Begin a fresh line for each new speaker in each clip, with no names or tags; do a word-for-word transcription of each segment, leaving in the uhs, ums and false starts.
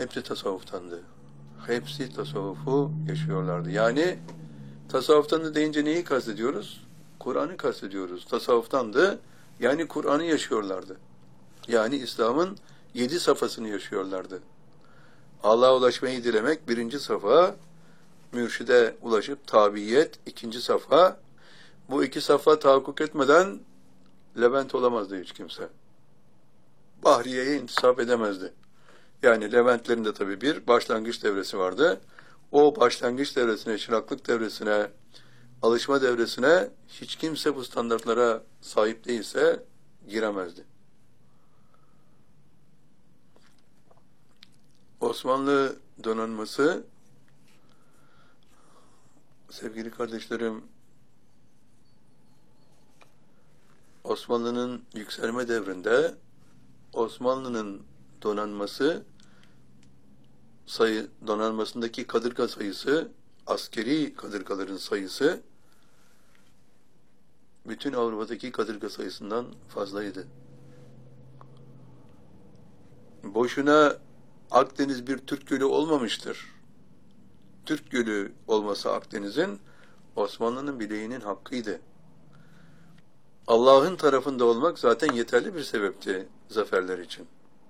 hepsi tasavvuftandı. Hepsi tasavvufu yaşıyorlardı. Yani tasavvuftandı deyince neyi kastediyoruz? Kur'an'ı kastediyoruz. Tasavvuftandı, yani Kur'an'ı yaşıyorlardı. Yani İslam'ın yedi safhasını yaşıyorlardı. Allah'a ulaşmayı dilemek birinci safha, mürşide ulaşıp tabiyet ikinci safha. Bu iki safha tahakkuk etmeden Levent olamazdı hiç kimse. Bahriye'ye intisap edemezdi. Yani Leventlerin de tabii bir başlangıç devresi vardı. O başlangıç devresine, çıraklık devresine, alışma devresine hiç kimse bu standartlara sahip değilse giremezdi. Osmanlı donanması, sevgili kardeşlerim, Osmanlı'nın yükselme devrinde Osmanlı'nın donanması sayı donanmasındaki kadırga sayısı, askeri kadırgaların sayısı bütün Avrupa'daki kadırga sayısından fazlaydı. Boşuna Akdeniz bir Türk gölü olmamıştır. Türk gölü olması Akdeniz'in Osmanlı'nın bileğinin hakkıydı. Allah'ın tarafında olmak zaten yeterli bir sebepti zaferler için.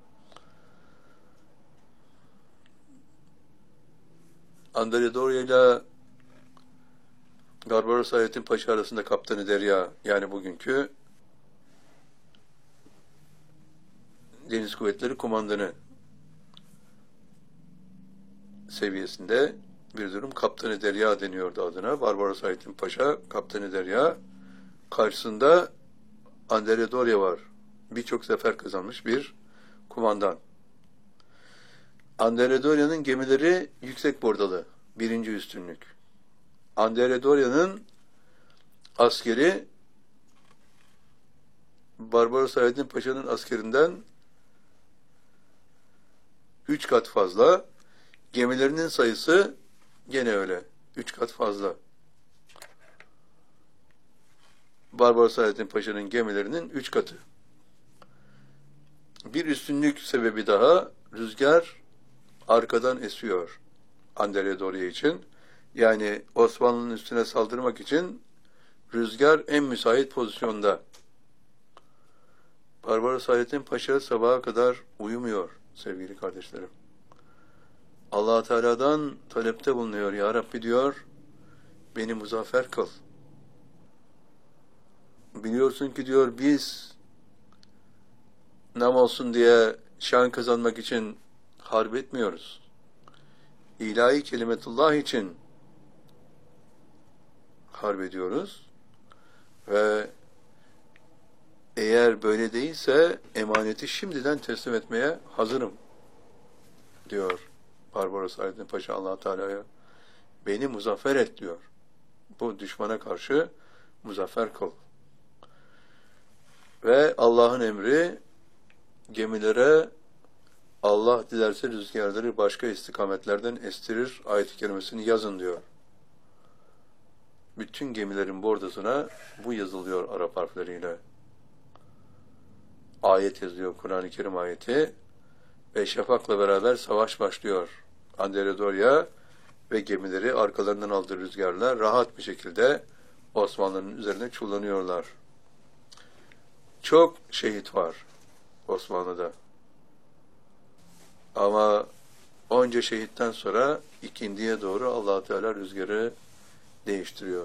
Andalya ile Barbaros Hayrettin Paşa arasında Kaptanı Derya, yani bugünkü Deniz Kuvvetleri Kumandanı seviyesinde bir durum. Kaptanı Derya deniyordu adına. Barbaros Hayrettin Paşa, Kaptanı Derya. Karşısında Andalya Doria var. Birçok zafer kazanmış bir kumandan. Andalya Doria'nın gemileri yüksek bordalı. Birinci üstünlük. Andalya Doria'nın askeri Barbaros Hayrettin Paşa'nın askerinden üç kat fazla. Gemilerinin sayısı gene öyle. Üç kat fazla. Barbaros Hayrettin Paşa'nın gemilerinin üç katı. Bir üstünlük sebebi daha, rüzgar arkadan esiyor Andalya Doria için. Yani Osmanlı'nın üstüne saldırmak için rüzgar en müsait pozisyonda. Barbaros Hayrettin Paşa sabaha kadar uyumuyor sevgili kardeşlerim. Allah Teala'dan talepte bulunuyor. Ya Rabbi diyor, beni muzaffer kıl. Biliyorsun ki diyor, biz nam olsun diye şan kazanmak için harp etmiyoruz. İlahi kelimetullah için harp ediyoruz. Ve eğer böyle değilse emaneti şimdiden teslim etmeye hazırım diyor Barbaros Hayrettin Paşa Allah Teala'ya. Beni muzaffer et diyor. Bu düşmana karşı muzaffer kıl. Ve Allah'ın emri, gemilere Allah dilerse rüzgarları başka istikametlerden estirir ayet-i kerimesini yazın diyor. Bütün gemilerin bordasına bu yazılıyor Arap harfleriyle. Ayet yazıyor, Kur'an-ı Kerim ayeti ve şafakla beraber savaş başlıyor. Andalya Doria ve gemileri arkalarından aldığı rüzgarla rahat bir şekilde Osmanlı'nın üzerine çullanıyorlar. Çok şehit var Osmanlı'da. Ama onca şehitten sonra ikindiye doğru Allah Teala rüzgarı değiştiriyor.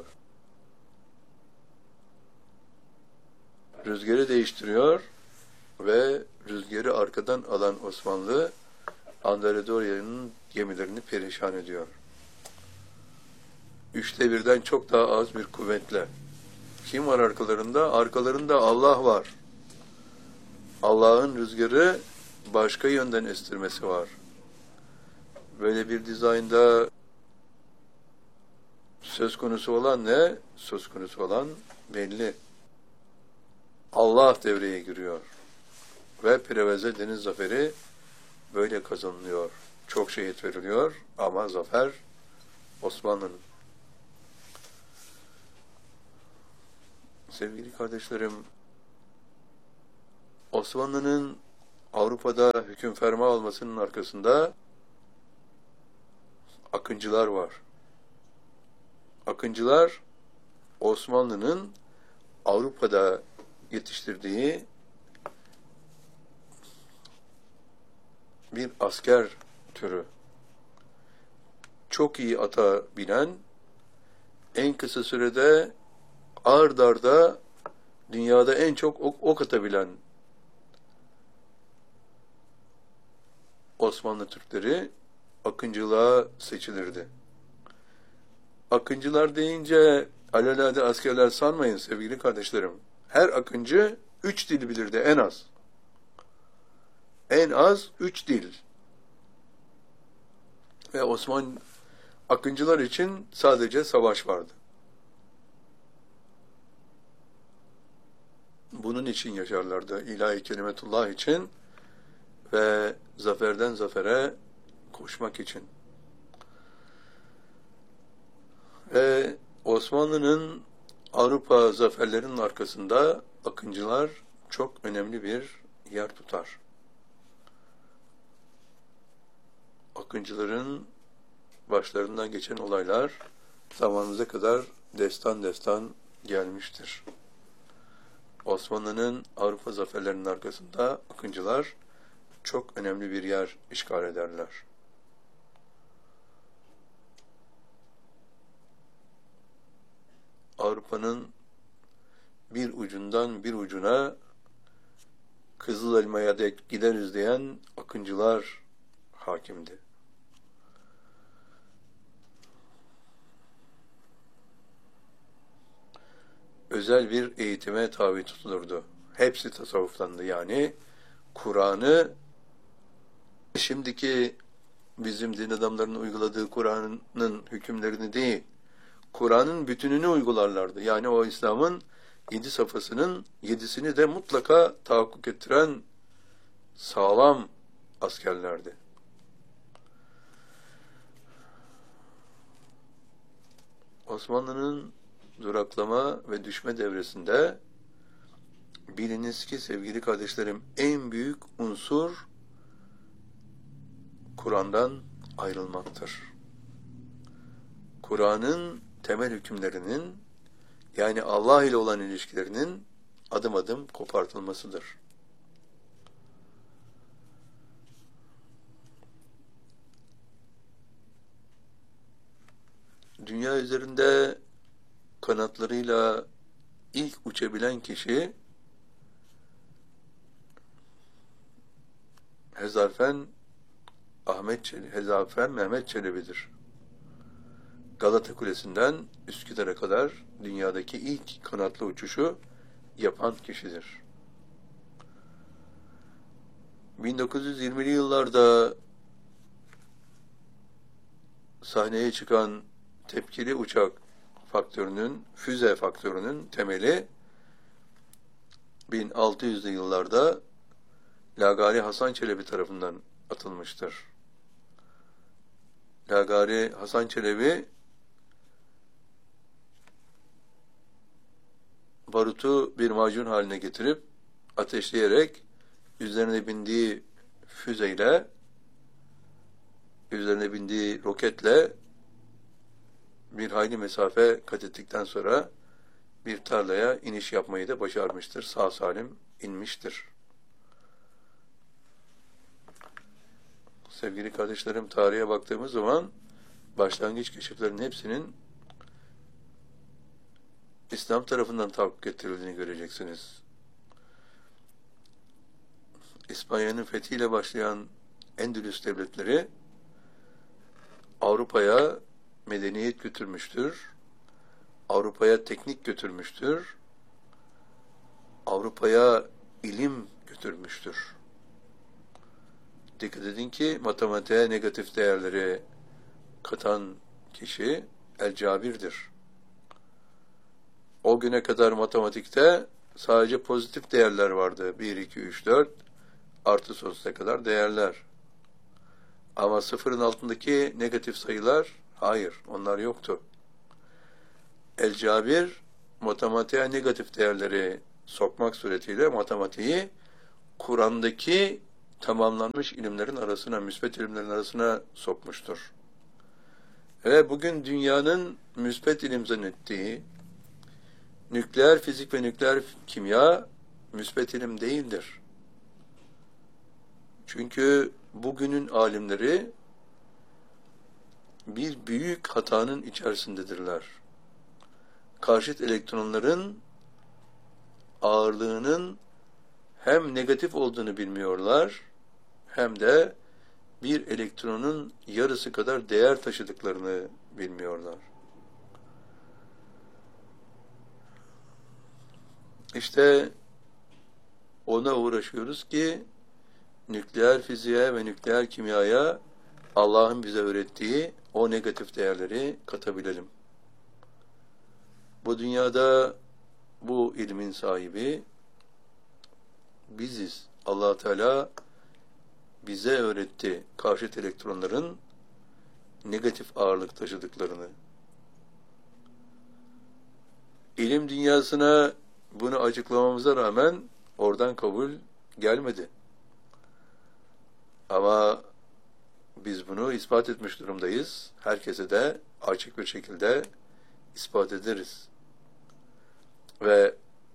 Rüzgarı değiştiriyor ve rüzgarı arkadan alan Osmanlı Andalya Doria'nın gemilerini perişan ediyor. Üçte birden çok daha az bir kuvvetle. Kim var arkalarında? Arkalarında Allah var. Allah'ın rüzgarı başka yönden estirmesi var. Böyle bir dizaynda söz konusu olan ne? Söz konusu olan belli. Allah devreye giriyor. Ve Preveze Deniz Zaferi böyle kazanılıyor. Çok şehit veriliyor ama zafer Osmanlı'nın. Sevgili kardeşlerim, Osmanlı'nın Avrupa'da hüküm ferma olmasının arkasında akıncılar var. Akıncılar Osmanlı'nın Avrupa'da yetiştirdiği bir asker türü. Çok iyi ata binen, en kısa sürede ard arda dünyada en çok ok, ok atabilen Osmanlı Türkleri akıncılığa seçilirdi. Akıncılar deyince alelade askerler sanmayın sevgili kardeşlerim. Her akıncı üç dil bilirdi en az. En az üç dil. Ve Osman akıncılar için sadece savaş vardı. Bunun için yaşarlardı. İlahi kelimetullah için ve zaferden zafere koşmak için. Ve Osmanlı'nın Avrupa zaferlerinin arkasında akıncılar çok önemli bir yer tutar. Akıncıların başlarından geçen olaylar zamanımıza kadar destan destan gelmiştir. Osmanlı'nın Avrupa zaferlerinin arkasında akıncılar çok önemli bir yer işgal ederler. Avrupa'nın bir ucundan bir ucuna Kızıl Elma'ya dek gideriz diyen akıncılar hakimdi. Özel bir eğitime tabi tutulurdu. Hepsi tasavvuftandı yani. Kur'an'ı şimdiki bizim din adamlarının uyguladığı Kur'an'ın hükümlerini değil, Kur'an'ın bütününü uygularlardı. Yani o İslam'ın yedi safhasının yedisini de mutlaka tahakkuk ettiren sağlam askerlerdi. Osmanlı'nın duraklama ve düşme devresinde biliniz ki sevgili kardeşlerim en büyük unsur Kur'an'dan ayrılmaktır. Kur'an'ın temel hükümlerinin yani Allah ile olan ilişkilerinin adım adım kopartılmasıdır. Dünya üzerinde kanatlarıyla ilk uçabilen kişi Hezarfen Ahmet Çelebi, Hezarfen Mehmet Çelebi'dir. Galata Kulesi'nden Üsküdar'a kadar dünyadaki ilk kanatlı uçuşu yapan kişidir. bin dokuz yüz yirmili yıllarda sahneye çıkan tepkili uçak faktörünün, füze faktörünün temeli bin altı yüzlü yıllarda Lagari Hasan Çelebi tarafından atılmıştır. Lagari Hasan Çelebi barutu bir macun haline getirip ateşleyerek üzerine bindiği füzeyle, üzerine bindiği roketle bir hayli mesafe kat ettikten sonra bir tarlaya iniş yapmayı da başarmıştır. Sağ salim inmiştir. Sevgili kardeşlerim, tarihe baktığımız zaman başlangıç keşiflerin hepsinin İslam tarafından tahakkuk ettirildiğini göreceksiniz. İspanya'nın fethiyle başlayan Endülüs devletleri Avrupa'ya medeniyet götürmüştür. Avrupa'ya teknik götürmüştür. Avrupa'ya ilim götürmüştür. Dikkat edin ki matematiğe negatif değerleri katan kişi El-Cabir'dir. O güne kadar matematikte sadece pozitif değerler vardı. bir, iki, üç, dört artı sonsuza kadar değerler. Ama sıfırın altındaki negatif sayılar hayır, onlar yoktu. El-Cabir matematiğe negatif değerleri sokmak suretiyle matematiği Kur'an'daki tamamlanmış ilimlerin arasına, müsbet ilimlerin arasına sokmuştur. Ve bugün dünyanın müspet ilim zannettiği nükleer fizik ve nükleer kimya müspet ilim değildir. Çünkü bugünün alimleri bir büyük hatanın içerisindedirler. Karşıt elektronların ağırlığının hem negatif olduğunu bilmiyorlar, hem de bir elektronun yarısı kadar değer taşıdıklarını bilmiyorlar. İşte ona uğraşıyoruz ki nükleer fiziğe ve nükleer kimyaya Allah'ın bize öğrettiği o negatif değerleri katabilelim. Bu dünyada bu ilmin sahibi biziz. Allah Teala bize öğretti karşıt elektronların negatif ağırlık taşıdıklarını. İlim dünyasına bunu açıklamamıza rağmen oradan kabul gelmedi. Ama biz bunu ispat etmiş durumdayız. Herkese de açık bir şekilde ispat ederiz. Ve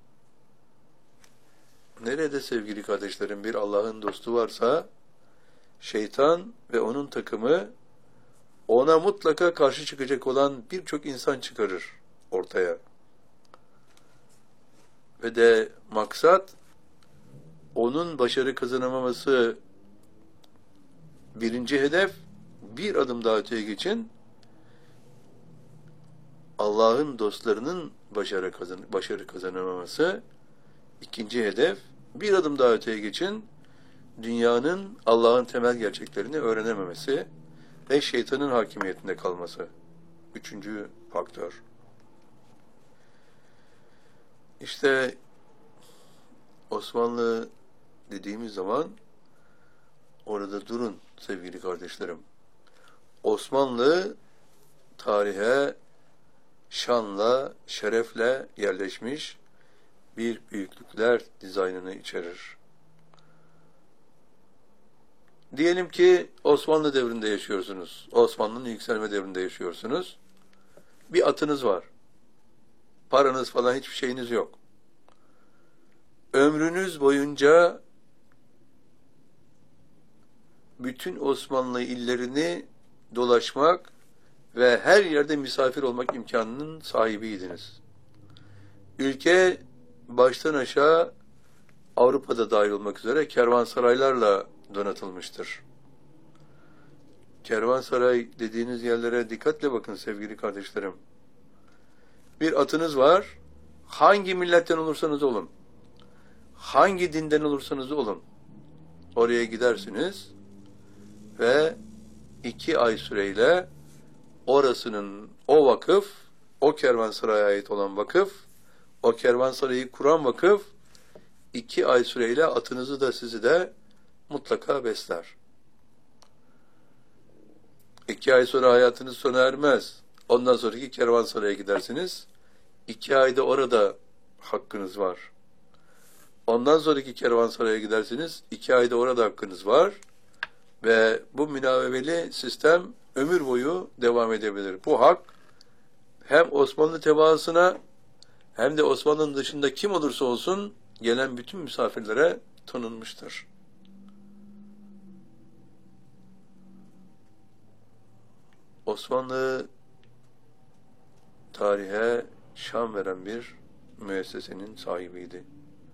nerede sevgili kardeşlerim bir Allah'ın dostu varsa şeytan ve onun takımı ona mutlaka karşı çıkacak olan birçok insan çıkarır ortaya. Ve de maksat onun başarı kazanamaması birinci hedef, bir adım daha öteye geçin Allah'ın dostlarının başarı, kazan başarı kazanamaması, ikinci hedef, bir adım daha öteye geçin dünyanın Allah'ın temel gerçeklerini öğrenememesi ve şeytanın hakimiyetinde kalması. Üçüncü faktör. İşte Osmanlı dediğimiz zaman orada durun sevgili kardeşlerim. Osmanlı tarihe şanla, şerefle yerleşmiş bir büyüklükler dizaynını içerir. Diyelim ki Osmanlı devrinde yaşıyorsunuz. Osmanlı'nın yükselme devrinde yaşıyorsunuz. Bir atınız var. Paranız falan hiçbir şeyiniz yok. Ömrünüz boyunca bütün Osmanlı illerini dolaşmak ve her yerde misafir olmak imkanının sahibiydiniz. Ülke baştan aşağı Avrupa'da dahil olmak üzere kervansaraylarla donatılmıştır. Kervansaray dediğiniz yerlere dikkatle bakın sevgili kardeşlerim. Bir atınız var, hangi milletten olursanız olun, hangi dinden olursanız olun, oraya gidersiniz ve iki ay süreyle orasının, o vakıf, o kervansaraya ait olan vakıf, o kervansarayı kuran vakıf, iki ay süreyle atınızı da sizi de mutlaka besler. İki ay sonra hayatınız sona ermez. Ondan sonraki kervansaraya gidersiniz. İki ayda orada hakkınız var. Ondan sonraki kervansaraya gidersiniz. İki ayda orada hakkınız var. Ve bu münavebeli sistem ömür boyu devam edebilir. Bu hak hem Osmanlı tebaasına hem de Osmanlı'nın dışında kim olursa olsun gelen bütün misafirlere tanınmıştır. Osmanlı tarihe şan veren bir müessesenin sahibiydi.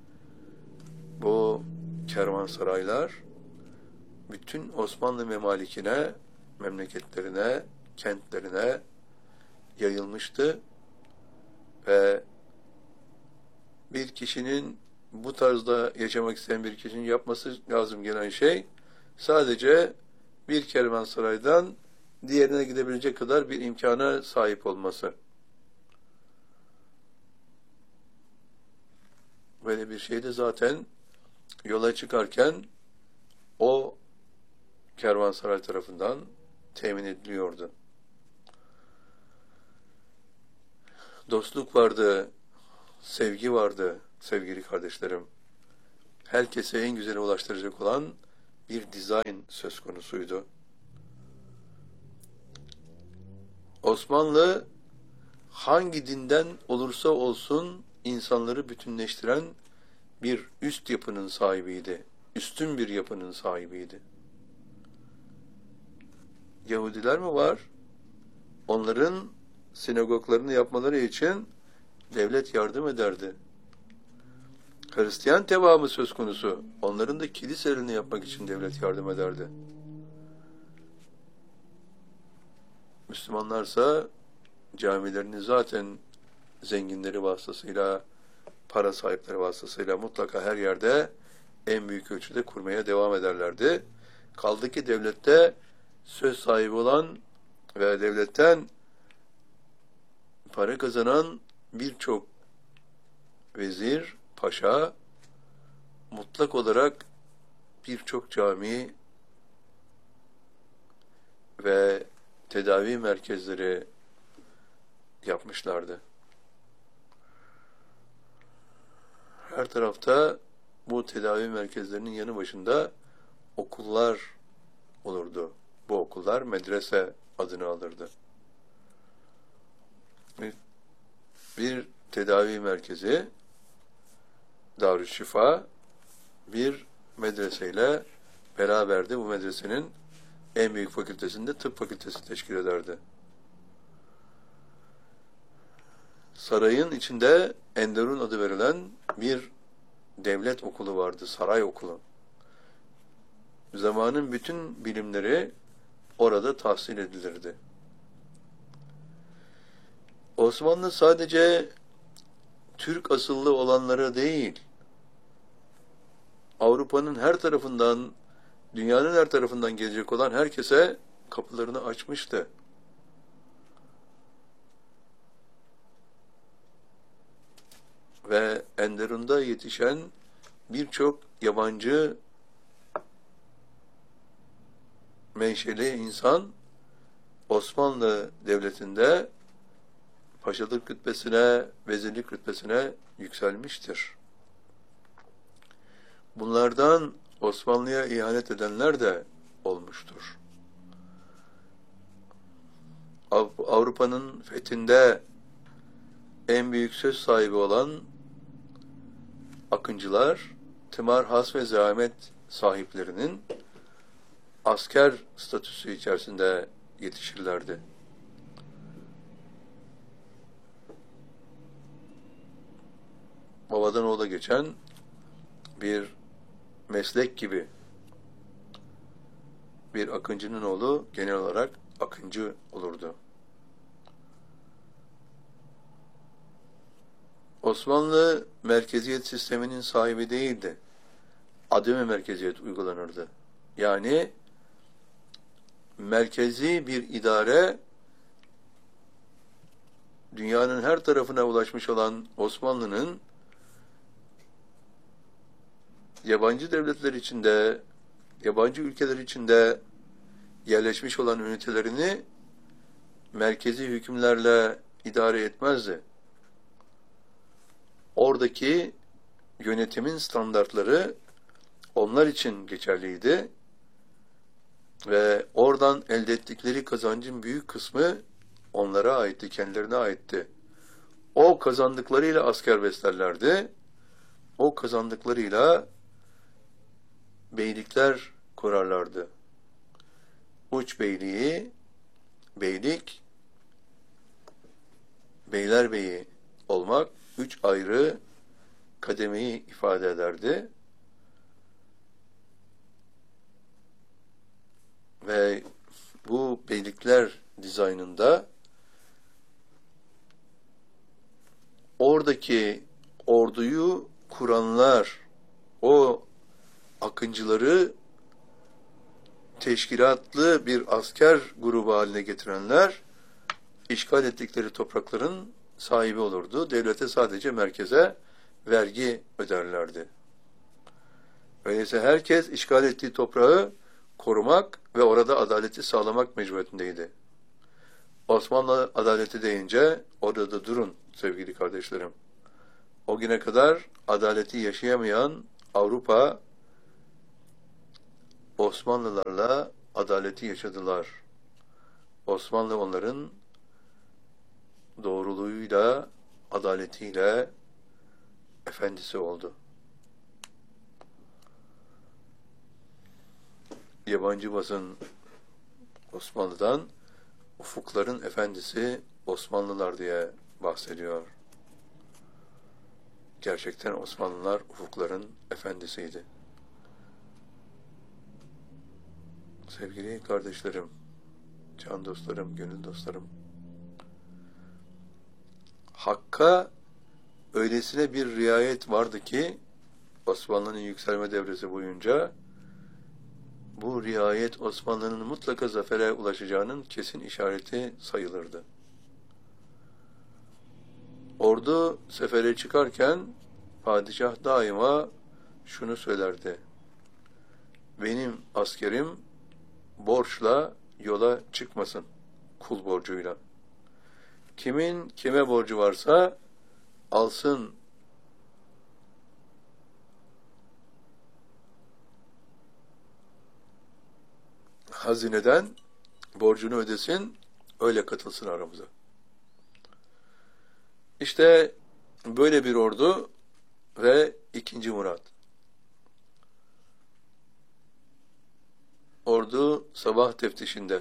Bu kervansaraylar bütün Osmanlı memalikine, memleketlerine, kentlerine yayılmıştı ve bir kişinin bu tarzda yaşamak isteyen bir kişinin yapması lazım gelen şey sadece bir kervansaraydan diğerine gidebilecek kadar bir imkana sahip olması. Böyle bir şey de zaten yola çıkarken o kervansaray tarafından temin ediliyordu. Dostluk vardı, sevgi vardı sevgili kardeşlerim. Herkese en güzeli ulaştıracak olan bir dizayn söz konusuydu. Osmanlı hangi dinden olursa olsun insanları bütünleştiren bir üst yapının sahibiydi. Üstün bir yapının sahibiydi. Yahudiler mi var? Onların sinagoglarını yapmaları için devlet yardım ederdi. Hristiyan tebaamı söz konusu. Onların da kiliselerini yapmak için devlet yardım ederdi. Müslümanlarsa camilerini zaten zenginleri vasıtasıyla, para sahipleri vasıtasıyla mutlaka her yerde en büyük ölçüde kurmaya devam ederlerdi. Kaldı ki devlette söz sahibi olan ve devletten para kazanan birçok vezir, paşa mutlak olarak birçok cami ve tedavi merkezleri yapmışlardı. Her tarafta bu tedavi merkezlerinin yanı başında okullar olurdu. Bu okullar medrese adını alırdı. Bir tedavi merkezi, Darüşşifa, bir medreseyle beraberdi. Bu medresenin en büyük fakültesinde tıp fakültesi teşkil ederdi. Sarayın içinde Enderun adı verilen bir devlet okulu vardı, saray okulu. Zamanın bütün bilimleri orada tahsil edilirdi. Osmanlı sadece Türk asıllı olanlara değil, Avrupa'nın her tarafından, dünyanın her tarafından gelecek olan herkese kapılarını açmıştı. Ve Enderun'da yetişen birçok yabancı menşeli insan Osmanlı Devleti'nde paşalık rütbesine, vezirlik rütbesine yükselmiştir. Bunlardan Osmanlı'ya ihanet edenler de olmuştur. Avrupa'nın fethinde en büyük söz sahibi olan akıncılar, tımar, has ve zahmet sahiplerinin asker statüsü içerisinde yetişirlerdi. Babadan oğula geçen bir meslek gibi bir akıncının oğlu genel olarak akıncı olurdu. Osmanlı merkeziyet sisteminin sahibi değildi. Ademi merkeziyet uygulanırdı. Yani merkezi bir idare dünyanın her tarafına ulaşmış olan Osmanlı'nın yabancı devletler içinde, yabancı ülkeler içinde yerleşmiş olan ünitelerini merkezi hükümlerle idare etmezdi. Oradaki yönetimin standartları onlar için geçerliydi ve oradan elde ettikleri kazancın büyük kısmı onlara aitti, kendilerine aitti. O kazandıklarıyla asker beslerlerdi. O kazandıklarıyla beylikler kurarlardı. Uç beyliği, beylik, beylerbeyi olmak üç ayrı kademeyi ifade ederdi. Ve bu beylikler dizaynında oradaki orduyu kuranlar, o akıncıları teşkilatlı bir asker grubu haline getirenler işgal ettikleri toprakların sahibi olurdu. Devlete sadece merkeze vergi öderlerdi. Öyleyse herkes işgal ettiği toprağı korumak ve orada adaleti sağlamak mecburiyetindeydi. Osmanlı adaleti deyince orada da durun sevgili kardeşlerim. O güne kadar adaleti yaşayamayan Avrupa Osmanlılarla adaleti yaşadılar. Osmanlı onların doğruluğuyla, adaletiyle efendisi oldu. Yabancı basın Osmanlı'dan ufukların efendisi Osmanlılar diye bahsediyor. Gerçekten Osmanlılar ufukların efendisiydi. Sevgili kardeşlerim, can dostlarım, gönül dostlarım, Hakk'a öylesine bir riayet vardı ki Osmanlı'nın yükselme devresi boyunca bu riayet Osmanlı'nın mutlaka zafere ulaşacağının kesin işareti sayılırdı. Ordu sefere çıkarken padişah daima şunu söylerdi: benim askerim borçla yola çıkmasın, kul borcuyla. Kimin kime borcu varsa alsın hazineden, borcunu ödesin, öyle katılsın aramıza. İşte böyle bir ordu ve ikinci Murat. Ordu sabah teftişinde.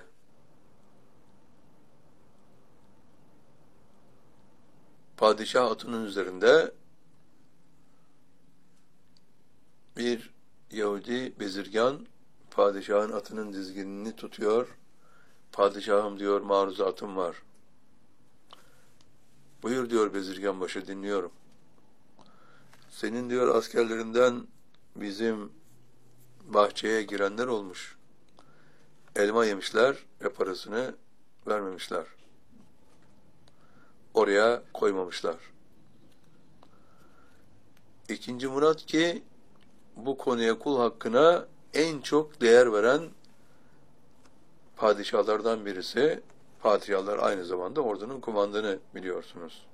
Padişah atının üzerinde, bir Yahudi bezirgan padişahın atının dizginini tutuyor. Padişahım diyor, maruzatım var. Buyur diyor bezirgan başı, dinliyorum. Senin diyor askerlerinden bizim bahçeye girenler olmuş. Elma yemişler ve parasını vermemişler. Oraya koymamışlar. İkinci Murat ki bu konuya, kul hakkına en çok değer veren padişahlardan birisi. Padişahlar aynı zamanda ordunun kumandanı, biliyorsunuz.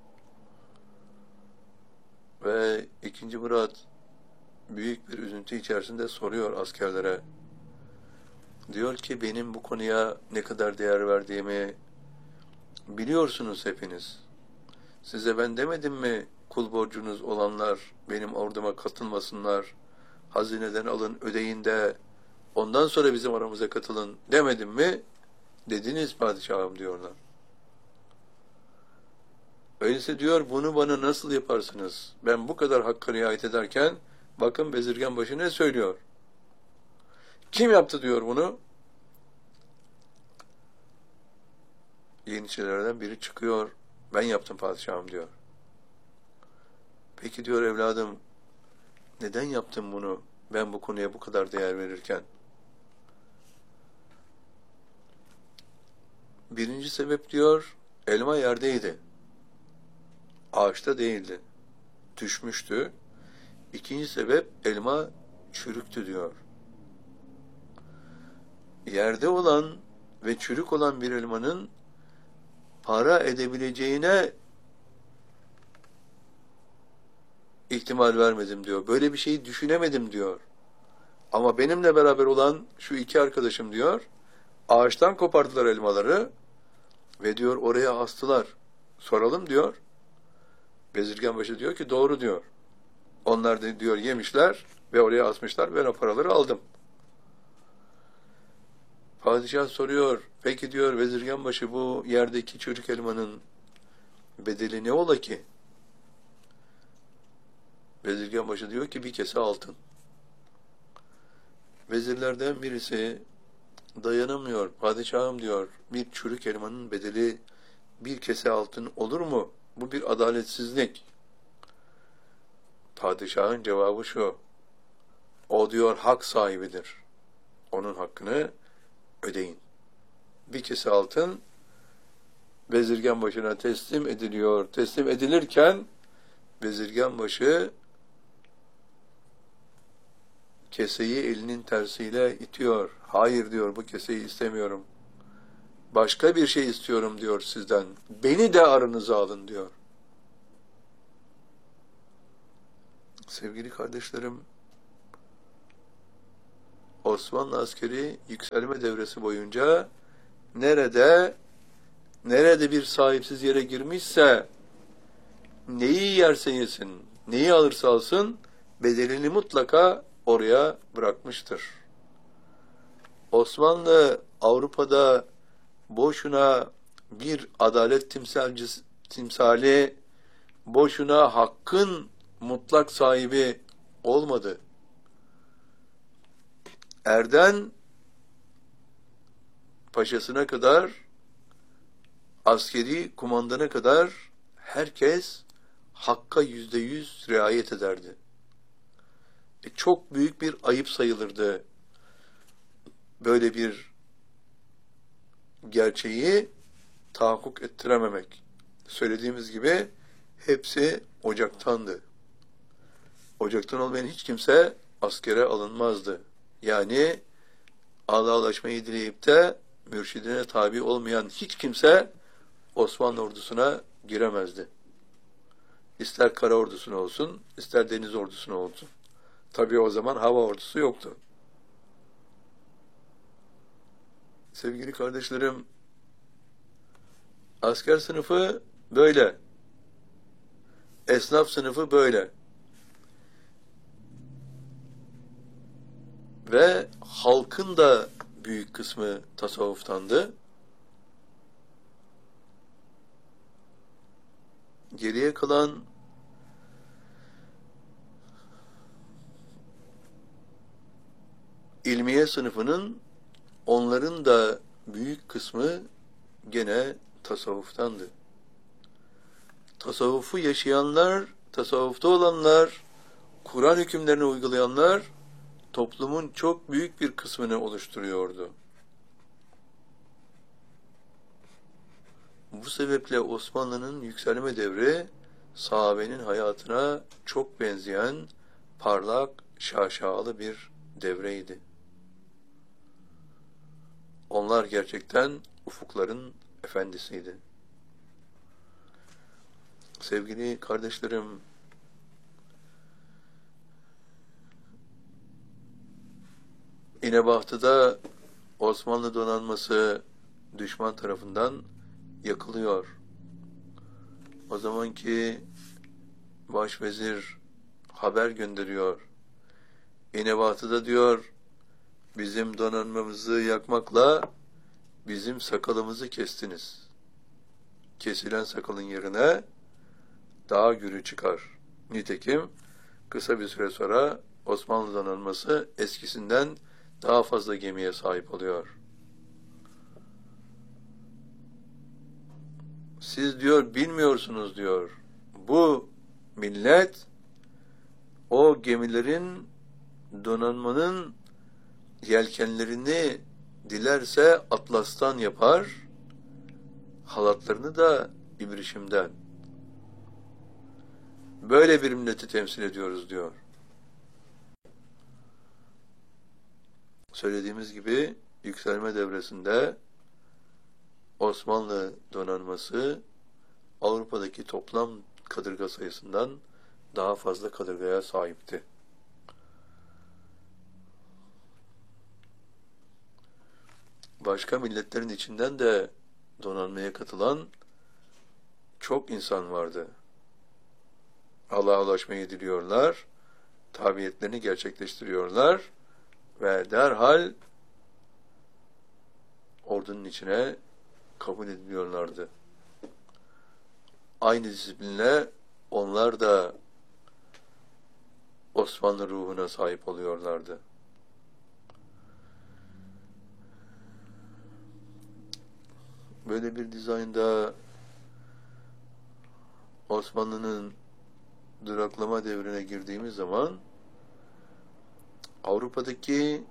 Ve ikinci Murat büyük bir üzüntü içerisinde soruyor askerlere. Diyor ki benim bu konuya ne kadar değer verdiğimi biliyorsunuz hepiniz. Size ben demedim mi kul borcunuz olanlar benim orduma katılmasınlar, hazineden alın ödeyin de ondan sonra bizim aramıza katılın demedim mi? Dediniz padişahım diyorlar. Öyleyse diyor bunu bana nasıl yaparsınız? Ben bu kadar hakka riayet ederken bakın bezirgan başı ne söylüyor? Kim yaptı diyor bunu? Yeniçerilerden biri çıkıyor. Ben yaptım padişahım diyor. Peki diyor evladım, neden yaptın bunu? Ben bu konuya bu kadar değer verirken. Birinci sebep diyor, elma yerdeydi. Ağaçta değildi. Düşmüştü. İkinci sebep, elma çürüktü diyor. Yerde olan ve çürük olan bir elmanın para edebileceğine ihtimal vermedim diyor. Böyle bir şeyi düşünemedim diyor. Ama benimle beraber olan şu iki arkadaşım diyor, ağaçtan kopardılar elmaları ve diyor oraya astılar. Soralım diyor. Bezirganbaşı diyor ki doğru diyor. Onlar da diyor yemişler ve oraya asmışlar, ben o paraları aldım. Padişah soruyor, peki diyor Vezirganbaşı bu yerdeki çürük elmanın bedeli ne ola ki? Vezirganbaşı diyor ki bir kese altın. Vezirlerden birisi dayanamıyor, padişahım diyor, bir çürük elmanın bedeli bir kese altın olur mu? Bu bir adaletsizlik. Padişahın cevabı şu, o diyor hak sahibidir. Onun hakkını ödeyin. Bir kese altın Vezirganbaşı'na teslim ediliyor. Teslim edilirken Vezirganbaşı keseyi elinin tersiyle itiyor. Hayır diyor, bu keseyi istemiyorum. Başka bir şey istiyorum diyor sizden. Beni de aranıza alın diyor. Sevgili kardeşlerim, Osmanlı askeri yükselme devresi boyunca nerede nerede bir sahipsiz yere girmişse, neyi yerse yesin, neyi alırsa alsın, bedelini mutlaka oraya bırakmıştır. Osmanlı Avrupa'da boşuna bir adalet timsalcisi, timsali, boşuna hakkın mutlak sahibi olmadı. Erden paşasına kadar, askeri kumandana kadar herkes hakka yüzde yüz riayet ederdi. E çok büyük bir ayıp sayılırdı böyle bir gerçeği tahakkuk ettirememek. Söylediğimiz gibi hepsi ocaktandı. Ocaktan olmayan hiç kimse askere alınmazdı. Yani Allah'laşmayı dileyip de mürşidine tabi olmayan hiç kimse Osmanlı ordusuna giremezdi. İster kara ordusuna olsun, ister deniz ordusuna olsun. Tabii o zaman hava ordusu yoktu. Sevgili kardeşlerim, asker sınıfı böyle. Esnaf sınıfı böyle. Ve halkın da büyük kısmı tasavvuftandı. Geriye kalan ilmiye sınıfının, onların da büyük kısmı gene tasavvuftandı. Tasavvufu yaşayanlar, tasavvufta olanlar, Kur'an hükümlerini uygulayanlar toplumun çok büyük bir kısmını oluşturuyordu. Bu sebeple Osmanlı'nın yükselme devri sahabenin hayatına çok benzeyen parlak, şaşalı bir devreydi. Onlar gerçekten ufukların efendisiydi. Sevgili kardeşlerim, İnebahtı'da Osmanlı donanması düşman tarafından yakılıyor. O zamanki başvezir haber gönderiyor. İnebahtı'da diyor, bizim donanmamızı yakmakla bizim sakalımızı kestiniz. Kesilen sakalın yerine daha gürü çıkar. Nitekim kısa bir süre sonra Osmanlı donanması eskisinden daha fazla gemiye sahip oluyor. Siz diyor bilmiyorsunuz diyor. Bu millet o gemilerin, donanmanın yelkenlerini dilerse atlastan yapar, halatlarını da ibrişimden. Böyle bir milleti temsil ediyoruz diyor. Söylediğimiz gibi yükselme devresinde Osmanlı donanması Avrupa'daki toplam kadırga sayısından daha fazla kadırgaya sahipti. Başka milletlerin içinden de donanmaya katılan çok insan vardı. Allah'a ulaşmayı diliyorlar, tabiyetlerini gerçekleştiriyorlar ve derhal ordunun içine kabul ediliyorlardı. Aynı disiplinle onlar da Osmanlı ruhuna sahip oluyorlardı. Böyle bir dizaynda Osmanlı'nın duraklama devrine girdiğimiz zaman Avrupa'daki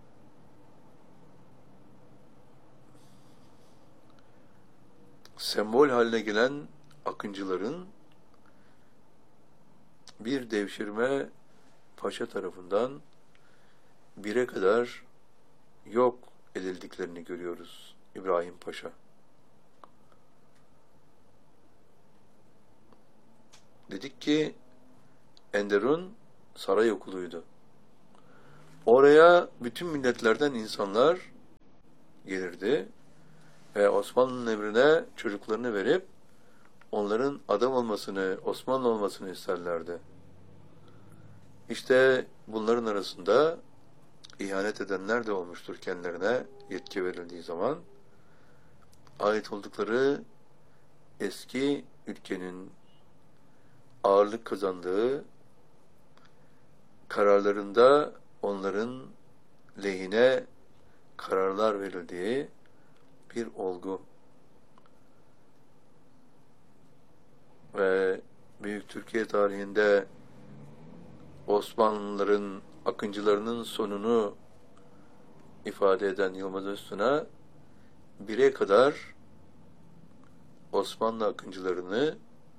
sembol haline gelen akıncıların bir devşirme paşa tarafından bire kadar yok edildiklerini görüyoruz. İbrahim Paşa. Dedik ki Enderun saray okuluydu. Oraya bütün milletlerden insanlar gelirdi Ve Osmanlı'nın emrine çocuklarını verip onların adam olmasını, Osmanlı olmasını isterlerdi. İşte bunların arasında ihanet edenler de olmuştur kendilerine yetki verildiği zaman. Ait oldukları eski ülkenin ağırlık kazandığı kararlarında onların lehine kararlar verildiği bir olgu. Ve Büyük Türkiye tarihinde Osmanlıların akıncılarının sonunu ifade eden Yılmaz Öztun'a bire kadar Osmanlı akıncılarını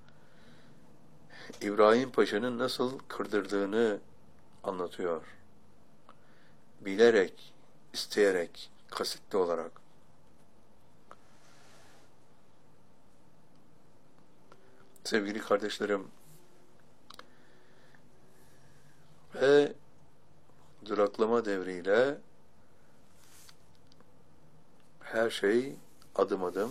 İbrahim Paşa'nın nasıl kırdırdığını anlatıyor. Bilerek, isteyerek, kasıtlı olarak. Sevgili kardeşlerim, ve duraklama devriyle her şey adım adım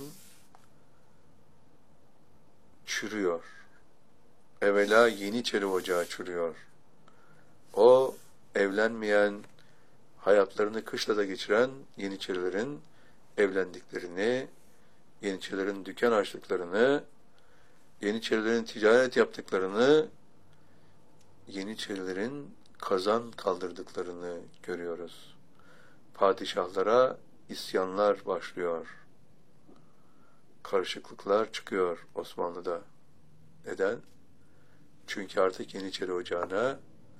çürüyor. Evvela Yeniçeri Ocağı çürüyor. O evlenmeyen, hayatlarını kışlada geçiren Yeniçerilerin evlendiklerini, Yeniçerilerin dükkan açtıklarını, Yeniçerilerin ticaret yaptıklarını, Yeniçerilerin kazan kaldırdıklarını görüyoruz. Padişahlara isyanlar başlıyor. Karışıklıklar çıkıyor Osmanlı'da. Neden? Çünkü artık Yeniçeri Ocağı'na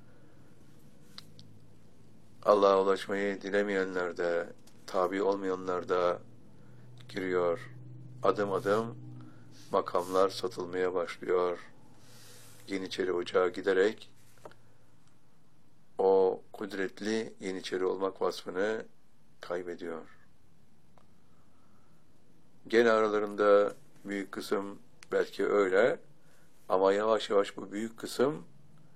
Allah'a ulaşmayı dilemeyenler de, tabi olmayanlar da giriyor. Adım adım makamlar satılmaya başlıyor. Yeniçeri Ocağı giderek o kudretli Yeniçeri olmak vasfını kaybediyor. Gene aralarında büyük kısım belki öyle ama yavaş yavaş bu büyük kısım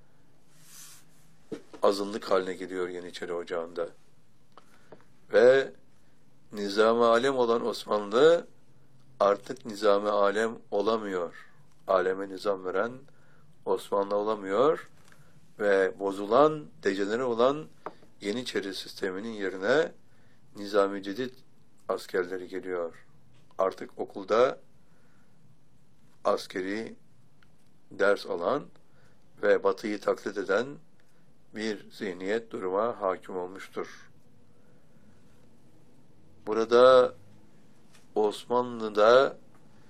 azınlık haline geliyor Yeniçeri Ocağı'nda. Ve nizam-ı alem olan Osmanlı artık nizam-ı alem olamıyor. Aleme nizam veren Osmanlı olamıyor ve bozulan, dejenere olan Yeniçeri sisteminin yerine Nizam-ı Cedid askerleri geliyor. Artık okulda askeri ders alan ve Batı'yı taklit eden bir zihniyet duruma hakim olmuştur. Burada Osmanlı'da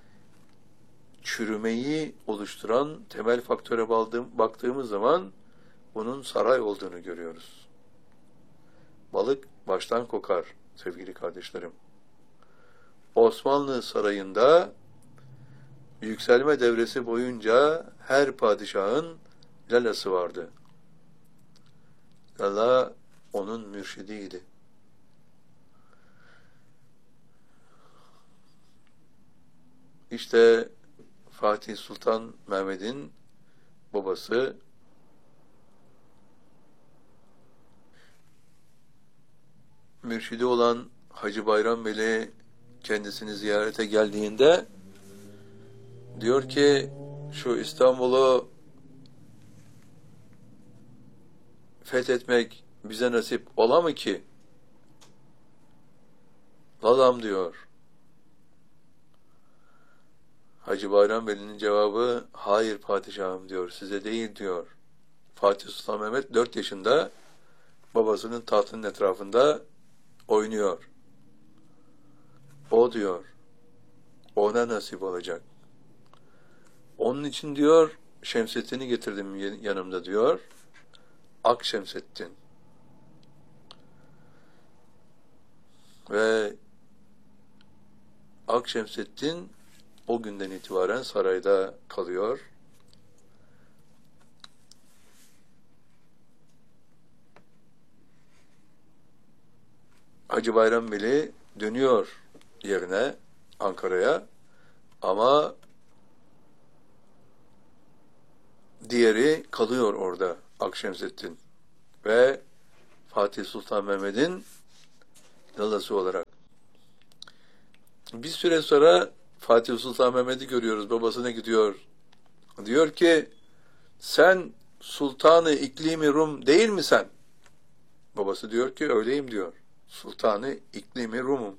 çürümeyi oluşturan temel faktöre baktığımız zaman bunun saray olduğunu görüyoruz. Balık baştan kokar sevgili kardeşlerim. Osmanlı sarayında yükselme devresi boyunca her padişahın lalası vardı. Lala onun mürşidiydi. İşte Fatih Sultan Mehmet'in babası mürşidi olan Hacı Bayram Veli kendisini ziyarete geldiğinde diyor ki şu İstanbul'u fethetmek bize nasip ola mı ki? Lalam diyor. Hacı Bayram Veli'nin cevabı hayır padişahım diyor, size değil diyor. Fatih Sultan Mehmet dört yaşında babasının tahtının etrafında oynuyor. O diyor, ona nasip olacak. Onun için diyor, Şemsettin'i getirdim yanımda diyor. Ak Şemsettin. Ve Ak Şemsettin o günden itibaren sarayda kalıyor. Hacı Bayram Veli dönüyor yerine, Ankara'ya, ama diğeri kalıyor orada, Akşemseddin ve Fatih Sultan Mehmet'in lalası olarak. Bir süre sonra Fatih Sultan Mehmet'i görüyoruz. Babasına gidiyor. Diyor ki sen Sultanı İklimi Rum değil mi sen? Babası diyor ki öyleyim diyor. Sultanı İklimi Rum'um.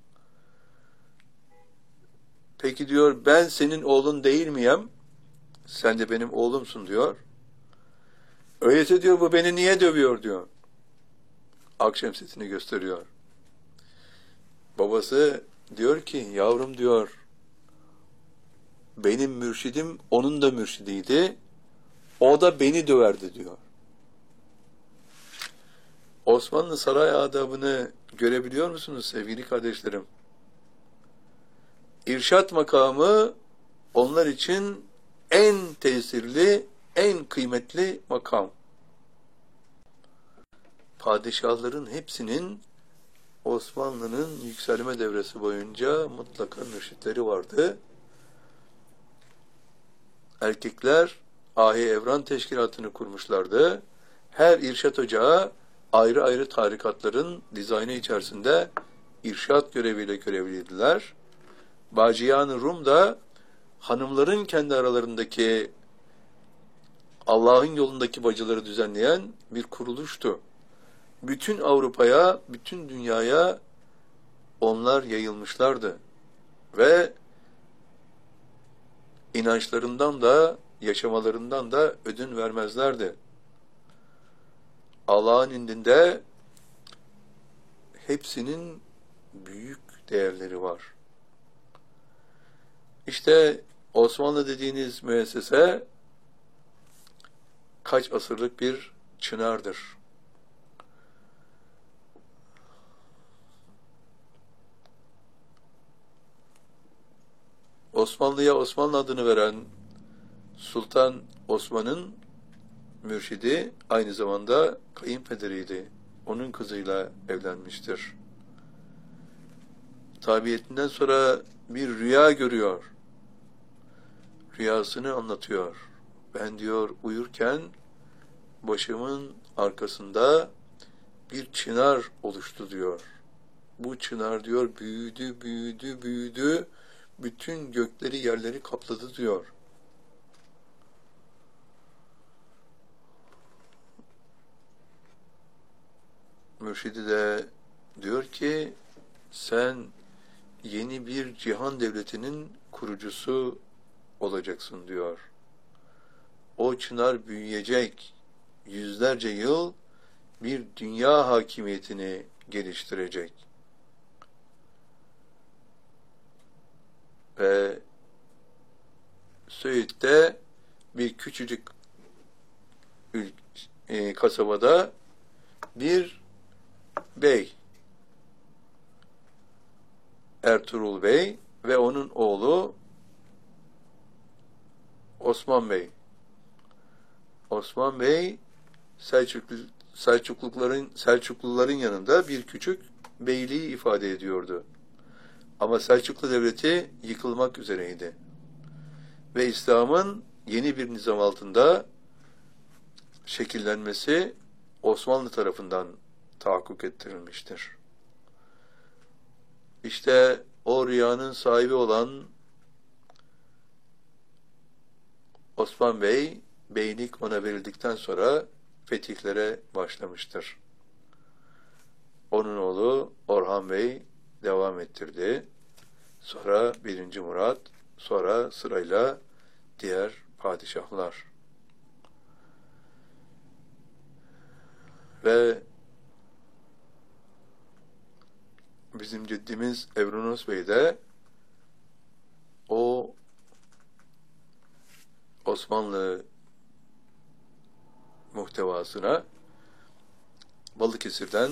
Peki diyor ben senin oğlun değil miyim? Sen de benim oğlumsun diyor. Öyleyse diyor bu beni niye dövüyor diyor. Akşemsetini gösteriyor. Babası diyor ki yavrum diyor benim mürşidim onun da mürşidiydi. O da beni döverdi diyor. Osmanlı saray adabını görebiliyor musunuz sevgili kardeşlerim? İrşat makamı onlar için en tesirli, en kıymetli makam. Padişahların hepsinin Osmanlı'nın yükselme devresi boyunca mutlaka mürşitleri vardı. Erkekler Ahi Evran Teşkilatı'nı kurmuşlardı. Her irşat ocağı ayrı ayrı tarikatların dizaynı içerisinde irşat göreviyle görevliydiler. Bacıyan-ı Rum da hanımların kendi aralarındaki Allah'ın yolundaki bacıları düzenleyen bir kuruluştu. Bütün Avrupa'ya, bütün dünyaya onlar yayılmışlardı. Ve inançlarından da, yaşamalarından da ödün vermezlerdi. Allah'ın indinde hepsinin büyük değerleri var. İşte Osmanlı dediğiniz müessese kaç asırlık bir çınardır. Osmanlı'ya Osmanlı adını veren Sultan Osman'ın mürşidi aynı zamanda kayınpederiydi. Onun kızıyla evlenmiştir. Tabiiyetinden sonra bir rüya görüyor. Rüyasını anlatıyor. Ben diyor uyurken başımın arkasında bir çınar oluştu diyor. Bu çınar diyor büyüdü, büyüdü, büyüdü. Bütün gökleri, yerleri kapladı diyor. Mürşidi de diyor ki sen yeni bir cihan devletinin kurucusu olacaksın diyor. O çınar büyüyecek, yüzlerce yıl bir dünya hakimiyetini geliştirecek. Ve Söğüt'te bir küçücük e, kasabada bir bey, Ertuğrul Bey ve onun oğlu Osman Bey. Osman Bey Selçuklu, Selçukluların Selçukluların yanında bir küçük beyliği ifade ediyordu. Ama Selçuklu Devleti yıkılmak üzereydi. Ve İslam'ın yeni bir nizam altında şekillenmesi Osmanlı tarafından tahakkuk ettirilmiştir. İşte o rüyanın sahibi olan Osman Bey, beylik ona verildikten sonra fetihlere başlamıştır. Onun oğlu Orhan Bey devam ettirdi. Sonra birinci Murat, sonra sırayla diğer padişahlar. Ve bizim ceddimiz Evronos Bey de o Osmanlı muhtevasına Balıkesir'den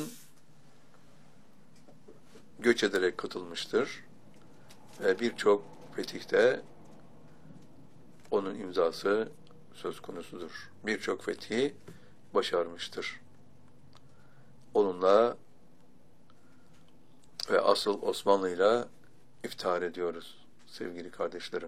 göç ederek katılmıştır. Ve birçok fetihte onun imzası söz konusudur. Birçok fethi başarmıştır. Onunla ve asıl Osmanlı'yla iftihar ediyoruz sevgili kardeşlerim.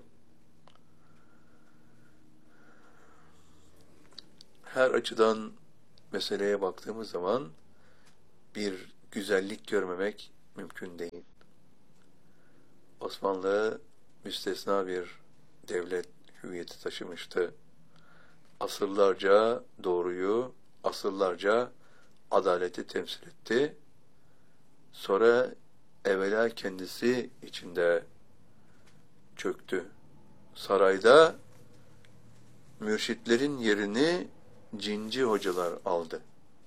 Her açıdan meseleye baktığımız zaman bir güzellik görmemek mümkün değil. Osmanlı müstesna bir devlet hüviyeti taşımıştı. Asırlarca doğruyu, asırlarca adaleti temsil etti. Sonra evvela kendisi içinde çöktü. Sarayda mürşitlerin yerini cinci hocalar aldı.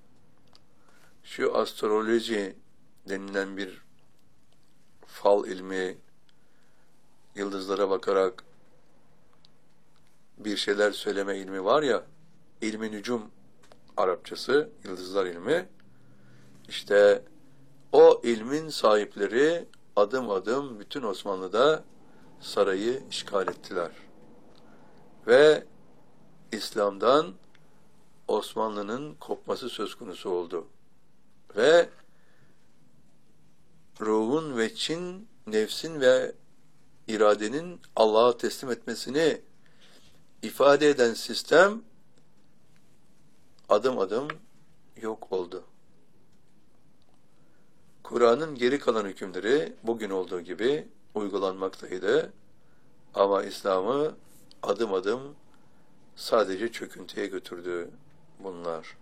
Şu astroloji denilen bir fal ilmi, yıldızlara bakarak bir şeyler söyleme ilmi var ya, ilmi nücum Arapçası, yıldızlar ilmi. İşte o ilmin sahipleri adım adım bütün Osmanlı'da sarayı işgal ettiler. Ve İslam'dan Osmanlı'nın kopması söz konusu oldu. Ve ruhun ve Çin, nefsin ve iradenin Allah'a teslim etmesini ifade eden sistem adım adım yok oldu. Kur'an'ın geri kalan hükümleri bugün olduğu gibi uygulanmaktaydı. Ama İslam'ı adım adım sadece çöküntüye götürdü bunlar.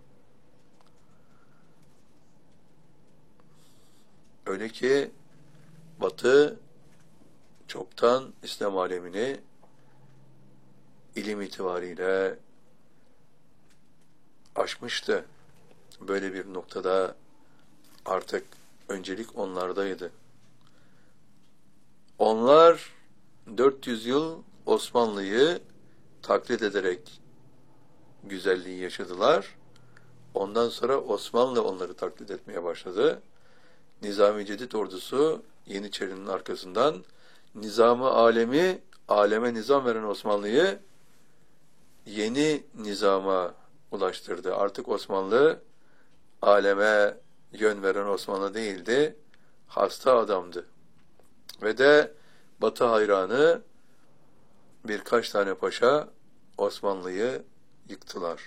Öyle ki Batı çoktan İslam alemini ilim itibariyle aşmıştı. Böyle bir noktada artık öncelik onlardaydı. Onlar dört yüz yıl Osmanlı'yı taklit ederek güzelliği yaşadılar. Ondan sonra Osmanlı onları taklit etmeye başladı. Nizami Cedid ordusu Yeniçeri'nin arkasından nizamı alemi, aleme nizam veren Osmanlı'yı yeni nizama ulaştırdı. Artık Osmanlı aleme yön veren Osmanlı değildi, hasta adamdı. Ve de Batı hayranı birkaç tane paşa Osmanlı'yı yıktılar.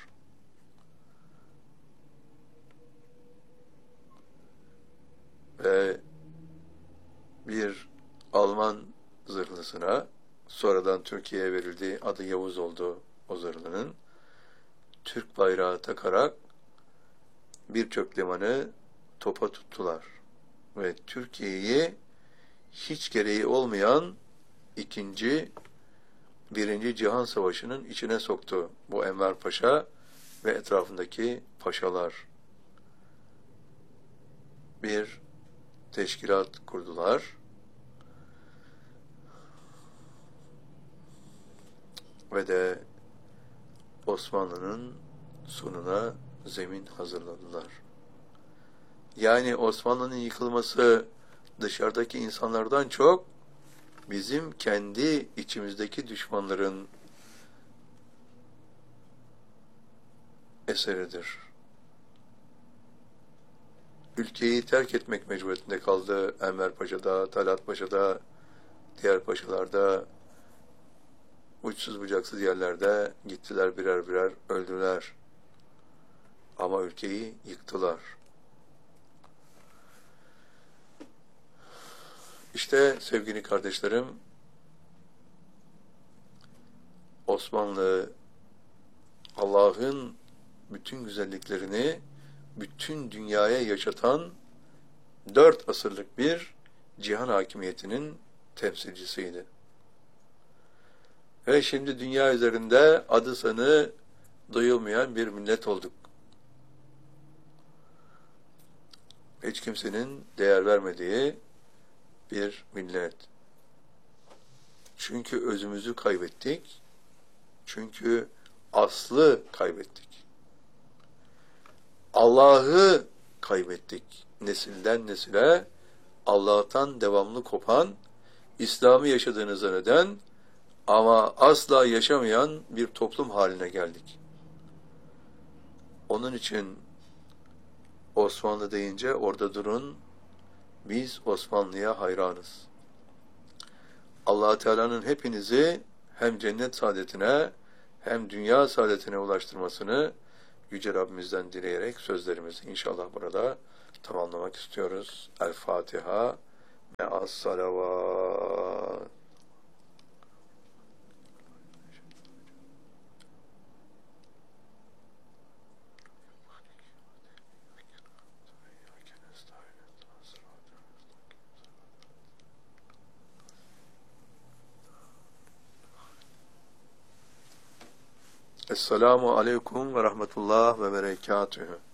Ve bir Alman zırhlısına, sonradan Türkiye'ye verildiği adı Yavuz oldu o zırhlının, Türk bayrağı takarak birçok limanı topa tuttular. Ve Türkiye'yi hiç gereği olmayan ikinci, birinci Cihan Savaşı'nın içine soktu bu Enver Paşa ve etrafındaki paşalar. Bir teşkilat kurdular. Ve de Osmanlı'nın sonuna zemin hazırladılar. Yani Osmanlı'nın yıkılması dışarıdaki insanlardan çok bizim kendi içimizdeki düşmanların eseridir. Ülkeyi terk etmek mecburiyetinde kaldı Enver Paşa'da, Talat Paşa'da, diğer paşalarda, uçsuz bucaksız yerlerde gittiler birer birer öldüler. Ama ülkeyi yıktılar. İşte sevgili kardeşlerim, Osmanlı Allah'ın bütün güzelliklerini bütün dünyaya yaşatan dört asırlık bir cihan hakimiyetinin temsilcisiydi. Ve şimdi dünya üzerinde adı sanı duyulmayan bir millet olduk. Hiç kimsenin değer vermediği bir millet. Çünkü özümüzü kaybettik. Çünkü aslı kaybettik. Allah'ı kaybettik. Nesilden nesile Allah'tan devamlı kopan, İslam'ı yaşadığını zanneden ama asla yaşamayan bir toplum haline geldik. Onun için Osmanlı deyince orada durun, biz Osmanlı'ya hayranız. Allah Teala'nın hepinizi hem cennet saadetine hem dünya saadetine ulaştırmasını Yüce Rabbimizden dileyerek sözlerimizi inşallah burada tamamlamak istiyoruz. El Fatiha me'as salavat. Esselamu aleyküm ve rahmetullah ve berekatühü.